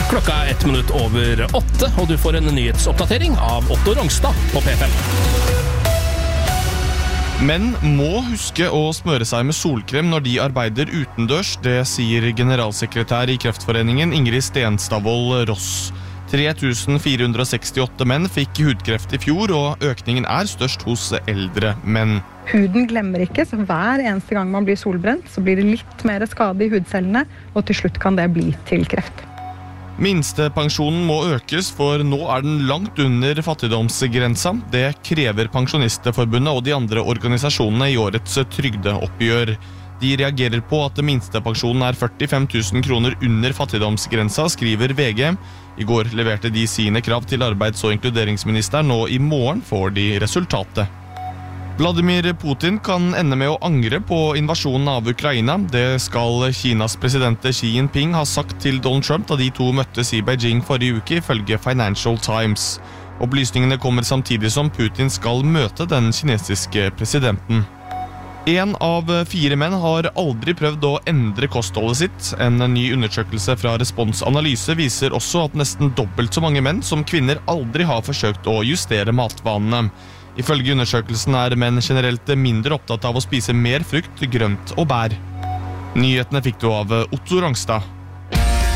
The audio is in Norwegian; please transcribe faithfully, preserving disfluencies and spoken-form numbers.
Klokka er ett minutt over åtte, og du får en nyhetsoppdatering av Otto Rongstad på P fem. Menn må huske å smøre seg med solkrem når de arbeider utendørs, det sier generalsekretær i Kreftforeningen Ingrid Stenstadvold Ross. tre tusen fire hundre sekstiåtte menn fikk hudkreft i fjor, og økningen er størst hos eldre menn. Huden glemmer ikke, så hver eneste gang man blir solbrent, så blir det litt mer skade i hudcellene, og til slutt kan det bli til kreft. Minstepensjonen må økes, for nå er den langt under fattigdomsgrensa. Det krever Pensjonistforbundet og de andre organisasjonene i årets trygdeoppgjør. De reagerer på at minstepensjonen er førtifem tusen kroner under fattigdomsgrensa, skriver V G. I går leverte de sine krav til arbeids- og inkluderingsministeren, og i morgen får de resultatet. Vladimir Putin kan ende med å angre på invasjonen av Ukraina. Det skal Kinas president Xi Jinping ha sagt til Donald Trump da de to møttes i Beijing forrige uke, ifølge Financial Times. Opplysningene kommer samtidig som Putin skal møte den kinesiske presidenten. En av fire menn har aldri prøvd å endre kostholdet sitt. En ny undersøkelse fra Respons Analyse viser også at nesten dobbelt så mange menn som kvinner aldri har forsøkt å justere matvanene. Ifølge undersøkelsen er menn generelt mindre opptatt av å spise mer frukt, grønt og bær. Nyhetene fikk du av Otto Rongstad.